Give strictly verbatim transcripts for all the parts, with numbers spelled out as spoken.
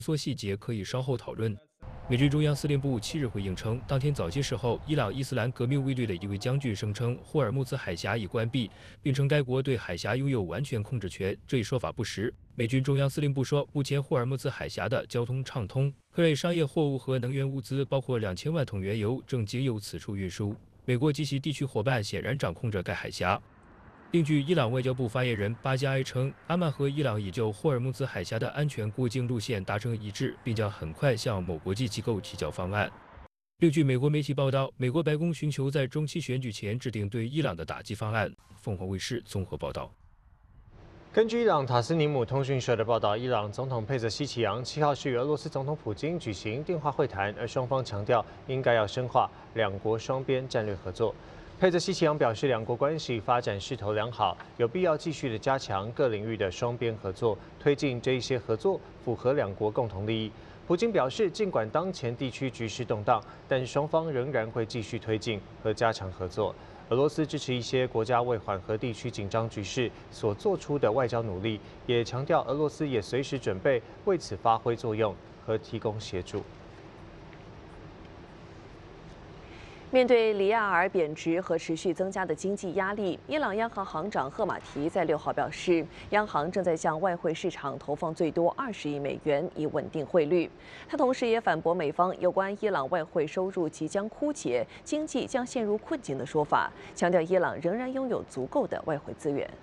缩细节可以稍后讨论。美军中央司令部七日回应称，当天早些时候，伊朗伊斯兰革命卫队的一位将军声称霍尔木兹海峡已关闭，并称该国对海峡拥有完全控制权。这一说法不实。美军中央司令部说，目前霍尔木兹海峡的交通畅通，各类商业货物和能源物资，包括两千万桶原油，正经由此处运输。美国及其地区伙伴显然掌控着该海峡。另据伊朗外交部发言人巴加埃称，阿曼和伊朗已就霍尔木兹海峡的安全过境路线达成一致，并将很快向某国际机构提交方案。另据美国媒体报道，美国白宫寻求在中期选举前制定对伊朗的打击方案。凤凰卫视综合报道。 根据伊朗塔斯尼姆通讯社的报道，伊朗总统佩泽希奇扬七号是与俄罗斯总统普京举行电话会谈，而双方强调应该要深化两国双边战略合作。佩泽希奇扬表示，两国关系发展势头良好，有必要继续的加强各领域的双边合作，推进这一些合作符合两国共同利益。普京表示，尽管当前地区局势动荡，但双方仍然会继续推进和加强合作。俄罗斯支持一些国家为缓和地区紧张局势所做出的外交努力，也强调俄罗斯也随时准备为此发挥作用和提供协助。 面对里亚尔贬值和持续增加的经济压力，伊朗央行行长赫马提在六号表示，央行正在向外汇市场投放最多二十亿美元，以稳定汇率。他同时也反驳美方有关伊朗外汇收入即将枯竭、经济将陷入困境的说法，强调伊朗仍然拥有足够的外汇资源。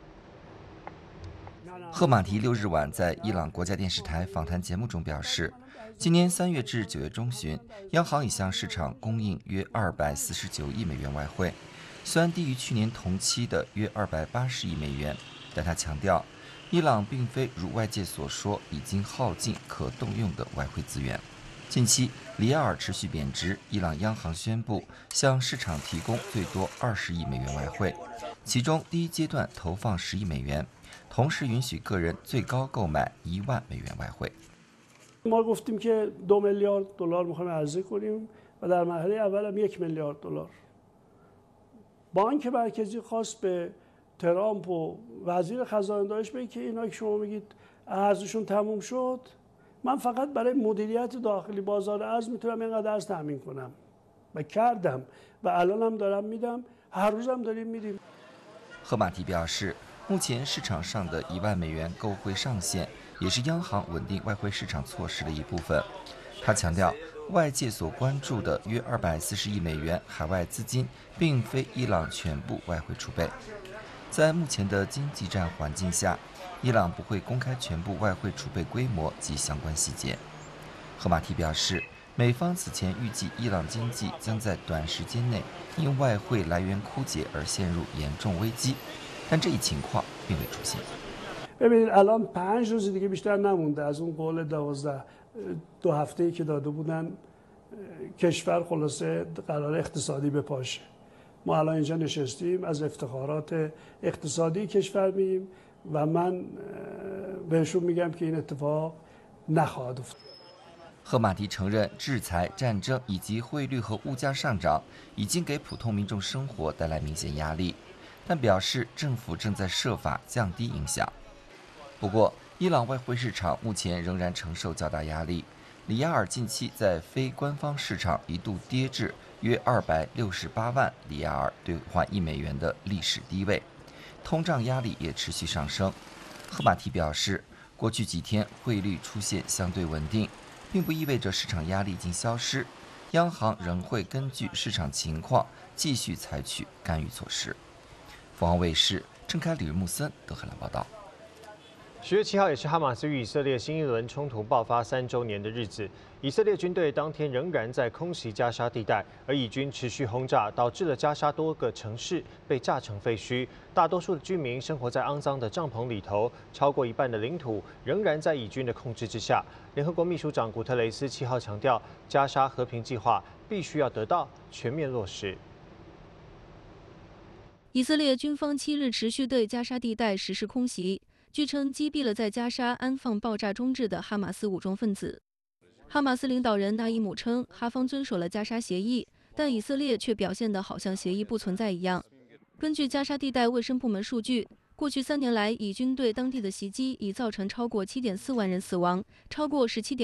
赫马提六日晚在伊朗国家电视台访谈节目中表示，今年三月至九月中旬，央行已向市场供应约二百四十九亿美元外汇，虽然低于去年同期的约二百八十亿美元，但他强调，伊朗并非如外界所说已经耗尽可动用的外汇资源。近期，里亚尔持续贬值，伊朗央行宣布向市场提供最多二十亿美元外汇，其中第一阶段投放十亿美元，同时允许个人最高购买一万美元外汇。 ما گفتیم که دو میلیارد دلار میخوایم عرضه کنیم و در مرحله اول هم یک میلیارد دلار. بانک مرکزی خواست به ترامپ و وزیر خزانه داشت بگه که اینا که شما میگید ارزششون تموم شد، من فقط برای مدیریت داخلی بازار ارز میتونم اینقدر ارز تامین کنم و کردم و الان هم دارم میدم، هر روز هم داریم میدیم. 赫马提表示，目前市场上的一万美元购汇上限也是央行稳定外汇市场措施的一部分。他强调，外界所关注的约二百四十亿美元海外资金，并非伊朗全部外汇储备。在目前的经济战环境下，伊朗不会公开全部外汇储备规模及相关细节。赫马提表示，美方此前预计伊朗经济将在短时间内因外汇来源枯竭而陷入严重危机，但这一情况并未出现。 ببینید الان پنج روز دیگه بیشتر نمونده از اون قول دوازده دو هفته‌ای که داده بودن کشور خلاصه قرار اقتصادی بپاشه. ما الان اینجا نشستیم از افتخارات اقتصادی کشور میگیم و من بهشون میگم که این اتفاق نخواهد افتاد. 赫马提承认，制裁、战争以及汇率和物价上涨已经给普通民众生活带来明显压力，但表示政府正在设法降低影响。 不过，伊朗外汇市场目前仍然承受较大压力。里亚尔近期在非官方市场一度跌至约二百六十八万里亚尔兑换一美元的历史低位，通胀压力也持续上升。赫马提表示，过去几天汇率出现相对稳定，并不意味着市场压力已经消失，央行仍会根据市场情况继续采取干预措施。凤凰卫视郑凯、李日木森德黑兰报道。 十月七号也是哈马斯与以色列新一轮冲突爆发三周年的日子。以色列军队当天仍然在空袭加沙地带，而以军持续轰炸，导致了加沙多个城市被炸成废墟。大多数的居民生活在肮脏的帐篷里头，超过一半的领土仍然在以军的控制之下。联合国秘书长古特雷斯七号强调，加沙和平计划必须要得到全面落实。 以色列军方七日持续对加沙地带实施空袭，据称击毙了在加沙安放爆炸装置的哈马斯武装分子。哈马斯领导人纳伊姆称，哈方遵守了加沙协议，但以色列却表现得好像协议不存在一样。根据加沙地带卫生部门数据，过过去三年来，以军对当地的袭击已造成超过七点四万人死亡，超过十七点。